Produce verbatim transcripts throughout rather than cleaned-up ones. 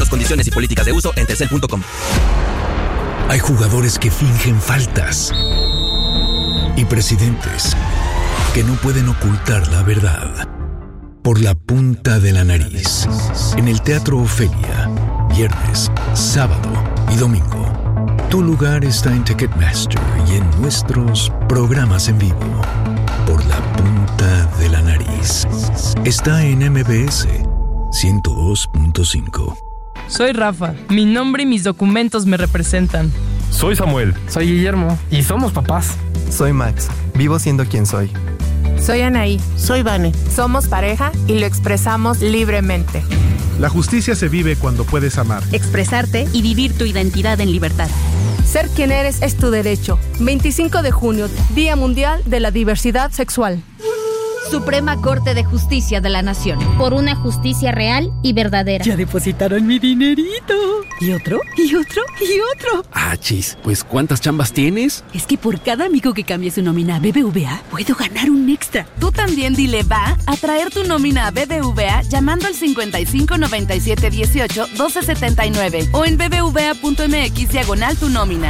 Términos, condiciones y políticas de uso en telcel punto com. Hay jugadores que fingen faltas y presidentes que no pueden ocultar la verdad por la punta de la nariz. En el Teatro Ofelia, viernes, sábado y domingo. Tu lugar está en Ticketmaster y en nuestros programas en vivo. Por la punta de la nariz. Está en M B S ciento dos punto cinco. Soy Rafa. Mi nombre y mis documentos me representan. Soy Samuel. Soy Guillermo. Y somos papás. Soy Max. Vivo siendo quien soy. Soy Anaí. Soy Vane. Somos pareja y lo expresamos libremente. La justicia se vive cuando puedes amar, expresarte y vivir tu identidad en libertad. Ser quien eres es tu derecho. veinticinco de junio, Día Mundial de la Diversidad Sexual. Suprema Corte de Justicia de la Nación. Por una justicia real y verdadera. Ya depositaron mi dinerito. ¿Y otro? ¿Y otro? ¿Y otro? Ah, chis, pues ¿cuántas chambas tienes? Es que por cada amigo que cambie su nómina a B B V A, puedo ganar un extra. Tú también dile va a traer tu nómina a B B V A llamando al cincuenta y cinco noventa y siete dieciocho doce setenta y nueve o en bbva.mx diagonal tu nómina.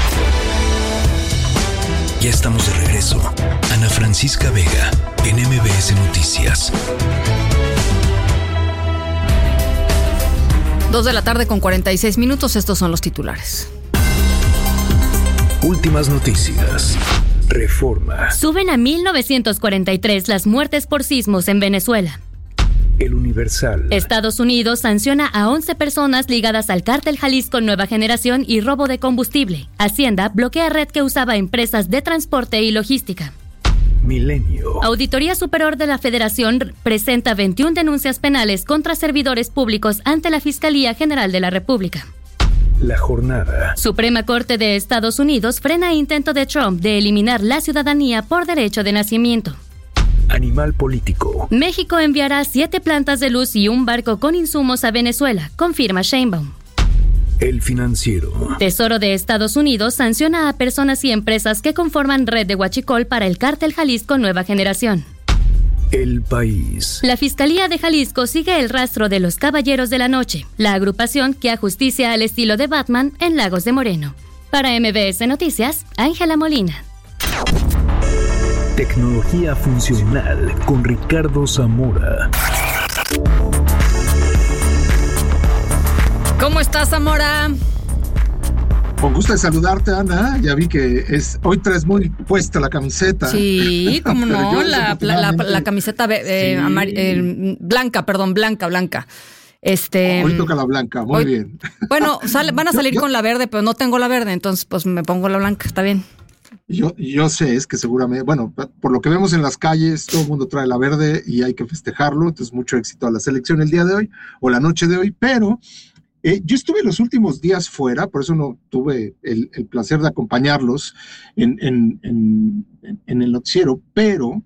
Ya estamos de regreso. Ana Francisca Vega, en M B S Noticias. Dos de la tarde con cuarenta y seis minutos. Estos son los titulares. Últimas noticias. Reforma. Suben a mil novecientos cuarenta y tres las muertes por sismos en Venezuela. El Universal. Estados Unidos sanciona a once personas ligadas al cártel Jalisco Nueva Generación y robo de combustible. Hacienda bloquea red que usaba empresas de transporte y logística. Milenio. Auditoría Superior de la Federación presenta veintiuna denuncias penales contra servidores públicos ante la Fiscalía General de la República. La Jornada. Suprema Corte de Estados Unidos frena intento de Trump de eliminar la ciudadanía por derecho de nacimiento. Animal político. México enviará siete plantas de luz y un barco con insumos a Venezuela, confirma Sheinbaum. El Financiero. Tesoro de Estados Unidos sanciona a personas y empresas que conforman red de huachicol para el cártel Jalisco Nueva Generación. El País. La Fiscalía de Jalisco sigue el rastro de los Caballeros de la Noche, la agrupación que ajusticia al estilo de Batman en Lagos de Moreno. Para M B S Noticias, Ángela Molina. Tecnología funcional con Ricardo Zamora. ¿Cómo estás, Zamora? Con gusto de saludarte, Ana. Ya vi que es hoy traes muy puesta la camiseta. Sí, cómo no, la, la, la, la camiseta eh, sí. amar, eh, blanca, perdón, blanca, blanca. Este, hoy toca la blanca, muy hoy, bien. Bueno, sale, van a salir yo, yo, con la verde, pero no tengo la verde, entonces pues me pongo la blanca, está bien. Yo, yo sé, es que seguramente, bueno, por lo que vemos en las calles, todo el mundo trae la verde y hay que festejarlo, entonces mucho éxito a la selección el día de hoy, o la noche de hoy, pero eh, yo estuve los últimos días fuera, por eso no tuve el, el placer de acompañarlos en, en, en, en el noticiero, pero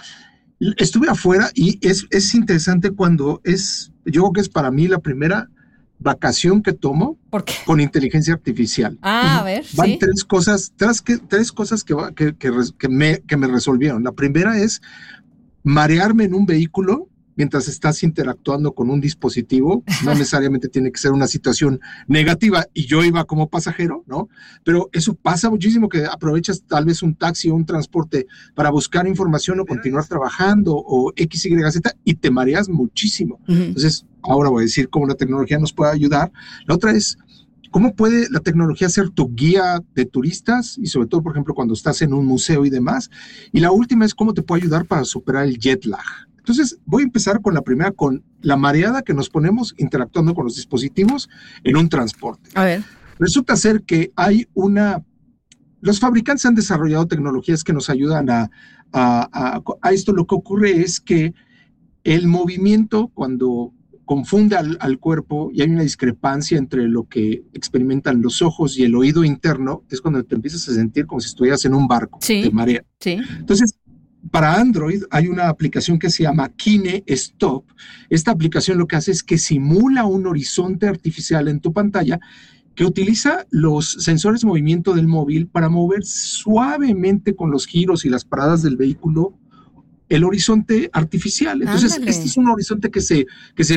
estuve afuera y es, es interesante cuando es, yo creo que es para mí la primera vacación que tomo con inteligencia artificial. Ah, a ver, Van sí. tres cosas, tres, que, tres cosas que, que, que, que, me, que me resolvieron. La primera es marearme en un vehículo mientras estás interactuando con un dispositivo. No necesariamente tiene que ser una situación negativa y yo iba como pasajero, ¿no? Pero eso pasa muchísimo, que aprovechas tal vez un taxi o un transporte para buscar información o continuar trabajando o X, Y, Z y te mareas muchísimo. Uh-huh. Entonces, ahora voy a decir cómo la tecnología nos puede ayudar. La otra es cómo puede la tecnología ser tu guía de turistas y sobre todo, por ejemplo, cuando estás en un museo y demás. Y la última es cómo te puede ayudar para superar el jet lag. Entonces, voy a empezar con la primera, con la mareada que nos ponemos interactuando con los dispositivos en un transporte. A ver. Resulta ser que hay una... Los fabricantes han desarrollado tecnologías que nos ayudan a, a, a, a esto. Lo que ocurre es que el movimiento, cuando confunde al, al cuerpo y hay una discrepancia entre lo que experimentan los ojos y el oído interno, es cuando te empiezas a sentir como si estuvieras en un barco. Sí. Te marea. Sí. Entonces, para Android hay una aplicación que se llama Kine Stop. Esta aplicación lo que hace es que simula un horizonte artificial en tu pantalla que utiliza los sensores de movimiento del móvil para mover suavemente con los giros y las paradas del vehículo el horizonte artificial. Entonces, Ándale. Este es un horizonte que se, que se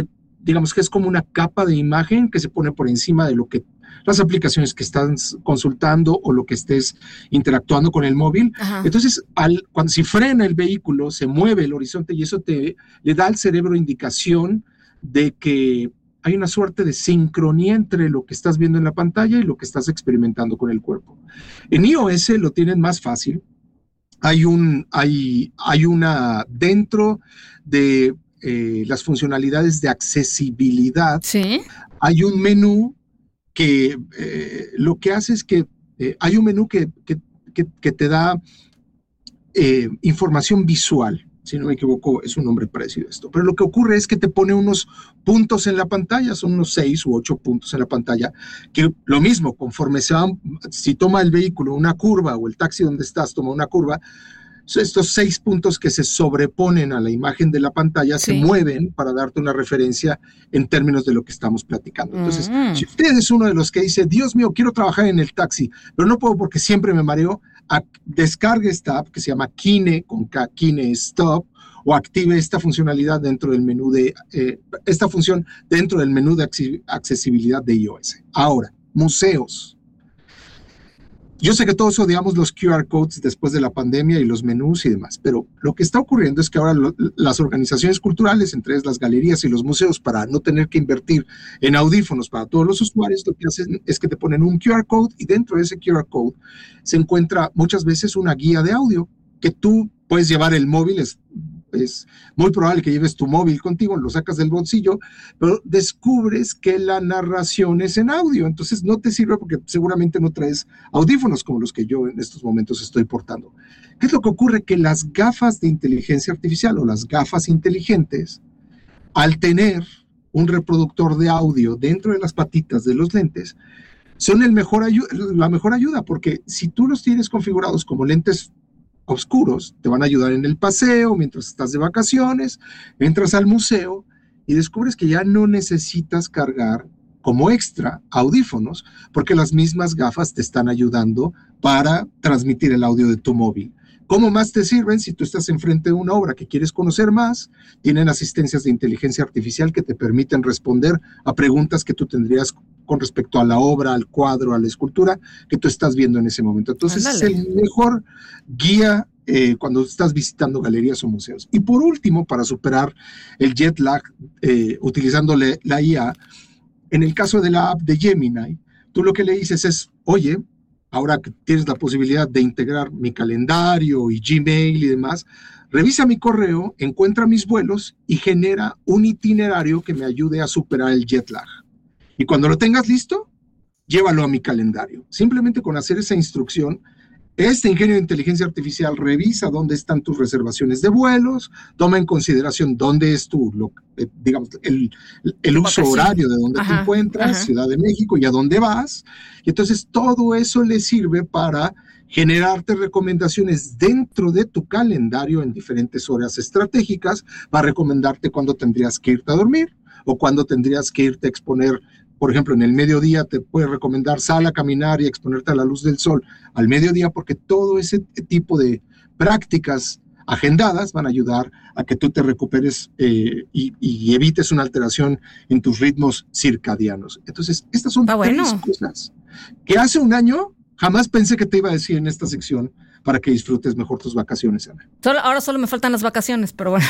digamos que es como una capa de imagen que se pone por encima de lo que las aplicaciones que estás consultando o lo que estés interactuando con el móvil. Ajá. Entonces, al, cuando si frena el vehículo, se mueve el horizonte y eso te le da al cerebro indicación de que hay una suerte de sincronía entre lo que estás viendo en la pantalla y lo que estás experimentando con el cuerpo. En iOS lo tienen más fácil. Hay un, hay, hay una, dentro de eh, las funcionalidades de accesibilidad, ¿sí? Hay un menú que eh, lo que hace es que eh, hay un menú que, que, que, que te da eh, información visual. Si no me equivoco, es un nombre parecido a esto. Pero lo que ocurre es que te pone unos puntos en la pantalla, son unos seis u ocho puntos en la pantalla, que lo mismo, conforme se van, si toma el vehículo una curva o el taxi donde estás toma una curva, estos seis puntos que se sobreponen a la imagen de la pantalla sí. se mueven para darte una referencia en términos de lo que estamos platicando. Entonces, mm. si usted es uno de los que dice, Dios mío, quiero trabajar en el taxi, pero no puedo porque siempre me mareo, a, descargue esta app que se llama Kine, con K, Kine Stop, o active esta funcionalidad dentro del menú de, eh, esta función dentro del menú de accesibilidad de iOS. Ahora, museos. Yo sé que todos odiamos los Q R codes después de la pandemia y los menús y demás, pero lo que está ocurriendo es que ahora lo, las organizaciones culturales, entre ellas las galerías y los museos, para no tener que invertir en audífonos para todos los usuarios, lo que hacen es que te ponen un Q R code y dentro de ese Q R code se encuentra muchas veces una guía de audio que tú puedes llevar el móvil, es, es muy probable que lleves tu móvil contigo, lo sacas del bolsillo, pero descubres que la narración es en audio, entonces no te sirve porque seguramente no traes audífonos como los que yo en estos momentos estoy portando. ¿Qué es lo que ocurre? Que las gafas de inteligencia artificial o las gafas inteligentes, al tener un reproductor de audio dentro de las patitas de los lentes, son el mejor ayu- la mejor ayuda, porque si tú los tienes configurados como lentes oscuros, te van a ayudar en el paseo, mientras estás de vacaciones, entras al museo y descubres que ya no necesitas cargar como extra audífonos, porque las mismas gafas te están ayudando para transmitir el audio de tu móvil. ¿Cómo más te sirven? Si tú estás enfrente de una obra que quieres conocer más, tienen asistencias de inteligencia artificial que te permiten responder a preguntas que tú tendrías con respecto a la obra, al cuadro, a la escultura que tú estás viendo en ese momento. Entonces, Andale. Es el mejor guía eh, cuando estás visitando galerías o museos. Y por último, para superar el jet lag, eh, utilizando la I A, en el caso de la app de Gemini, tú lo que le dices es, oye, ahora que tienes la posibilidad de integrar mi calendario y Gmail y demás, revisa mi correo, encuentra mis vuelos y genera un itinerario que me ayude a superar el jet lag. Y cuando lo tengas listo, llévalo a mi calendario. Simplemente con hacer esa instrucción, este ingenio de inteligencia artificial revisa dónde están tus reservaciones de vuelos, toma en consideración dónde es tu, lo, eh, digamos, el, el uso horario de dónde ajá, te encuentras, ajá. Ciudad de México, y a dónde vas. Y entonces todo eso le sirve para generarte recomendaciones dentro de tu calendario en diferentes horas estratégicas, para recomendarte cuándo tendrías que irte a dormir o cuándo tendrías que irte a exponer. Por ejemplo, en el mediodía te puede recomendar sal a caminar y exponerte a la luz del sol al mediodía, porque todo ese tipo de prácticas agendadas van a ayudar a que tú te recuperes eh, y, y evites una alteración en tus ritmos circadianos. Entonces, estas son tres bueno. cosas que hace un año jamás pensé que te iba a decir en esta sección para que disfrutes mejor tus vacaciones, Ana. Solo, ahora solo me faltan las vacaciones, pero bueno.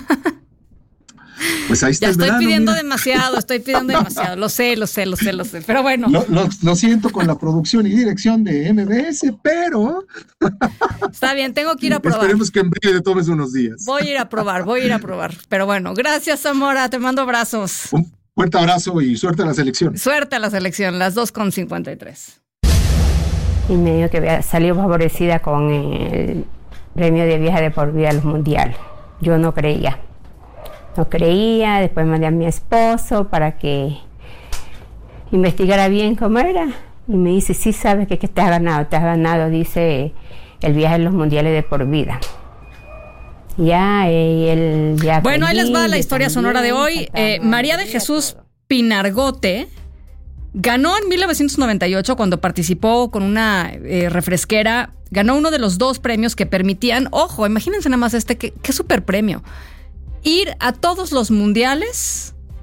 Pues ahí está. Ya estoy verano, pidiendo mira. demasiado, estoy pidiendo demasiado. Lo sé, lo sé, lo sé, lo sé. Pero bueno. Lo, lo, lo siento con la producción y dirección de M B S, pero. Está bien, tengo que ir a probar. Esperemos que en breve tomes unos días. Voy a ir a probar, voy a ir a probar. Pero bueno, gracias, Zamora. Te mando abrazos. Un fuerte abrazo y suerte a la selección. Suerte a la selección, las dos con cincuenta y tres. Y me dijo que salió favorecida con el premio de viaje de por vida a los mundiales. Yo no creía. No creía, después mandé a mi esposo para que investigara bien cómo era. Y me dice, sí, sabes que, que te has ganado, te has ganado, dice, el viaje a los mundiales de por vida. Ya, y él ya... Bueno, ahí les va la historia sonora de hoy. Eh, María de Jesús Pinargote ganó en mil novecientos noventa y ocho cuando participó con una eh, refresquera. Ganó uno de los dos premios que permitían, ojo, imagínense nada más este, qué, qué super premio. Ir a todos los mundiales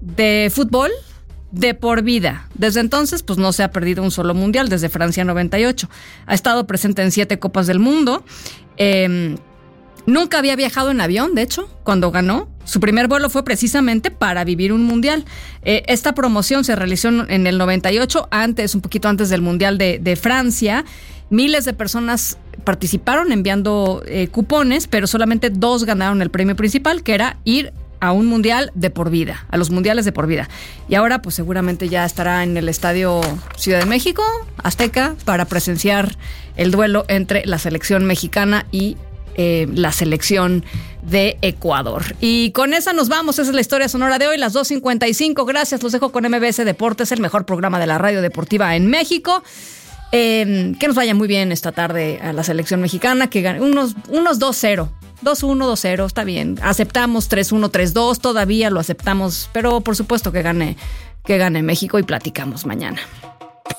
de fútbol de por vida. Desde entonces, pues no se ha perdido un solo mundial, desde Francia noventa y ocho. Ha estado presente en siete Copas del Mundo. Eh, nunca había viajado en avión, de hecho, cuando ganó. Su primer vuelo fue precisamente para vivir un mundial. Eh, esta promoción se realizó en el noventa y ocho, antes, un poquito antes del Mundial de, de Francia. Miles de personas participaron enviando eh, cupones, pero solamente dos ganaron el premio principal, que era ir a un mundial de por vida, a los mundiales de por vida. Y ahora pues seguramente ya estará en el Estadio Ciudad de México, Azteca, para presenciar el duelo entre la selección mexicana y eh, la selección de Ecuador. Y con esa nos vamos. Esa es la historia sonora de hoy, las dos cincuenta y cinco. Gracias, los dejo con M B S Deportes, el mejor programa de la radio deportiva en México. Eh, que nos vaya muy bien esta tarde a la selección mexicana, que gane unos, unos dos cero. dos uno, dos cero, está bien. Aceptamos tres uno, tres dos, todavía lo aceptamos, pero por supuesto que gane, que gane México y platicamos mañana.